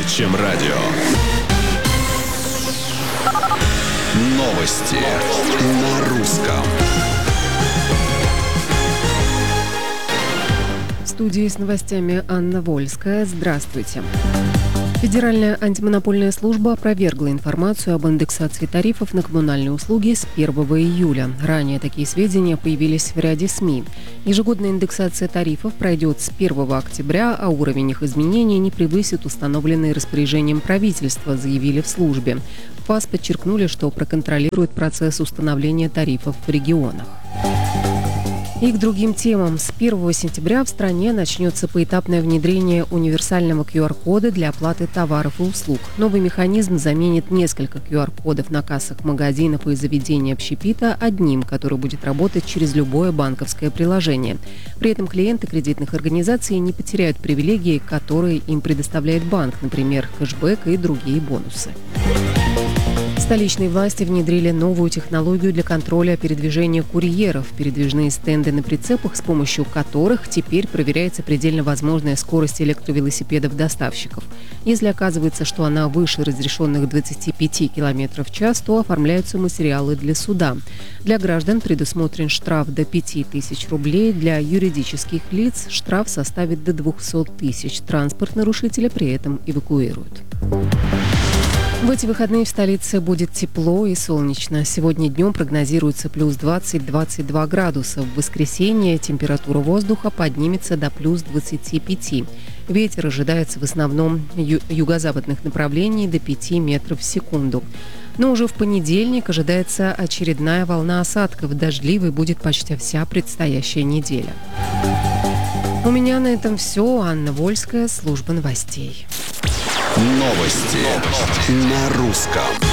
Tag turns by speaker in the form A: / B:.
A: чем радио. Новости на русском.
B: В студии с новостями Анна Вольская. Здравствуйте. Федеральная антимонопольная служба опровергла информацию об индексации тарифов на коммунальные услуги с 1 июля. Ранее такие сведения появились в ряде СМИ. Ежегодная индексация тарифов пройдет с 1 октября, а уровень их изменения не превысит установленный распоряжением правительства, заявили в службе. В ФАС подчеркнули, что проконтролирует процесс установления тарифов в регионах. И к другим темам. С 1 сентября в стране начнется поэтапное внедрение универсального QR-кода для оплаты товаров и услуг. Новый механизм заменит несколько QR-кодов на кассах магазинов и заведений общепита одним, который будет работать через любое банковское приложение. При этом клиенты кредитных организаций не потеряют привилегии, которые им предоставляет банк, например, кэшбэк и другие бонусы. Столичные власти внедрили новую технологию для контроля передвижения курьеров. Передвижные стенды на прицепах, с помощью которых теперь проверяется предельно возможная скорость электровелосипедов-доставщиков. Если оказывается, что она выше разрешенных 25 км в час, то оформляются материалы для суда. Для граждан предусмотрен штраф до 5000 рублей, для юридических лиц штраф составит до 200 тысяч. Транспорт нарушителя при этом эвакуируют. В эти выходные в столице будет тепло и солнечно. Сегодня днем прогнозируется плюс 20-22 градуса. В воскресенье температура воздуха поднимется до плюс 25. Ветер ожидается в основном юго-западных направлений до 5 метров в секунду. Но уже в понедельник ожидается очередная волна осадков. Дождливой будет почти вся предстоящая неделя. У меня на этом все. Анна Вольская, служба новостей.
A: Новости на русском.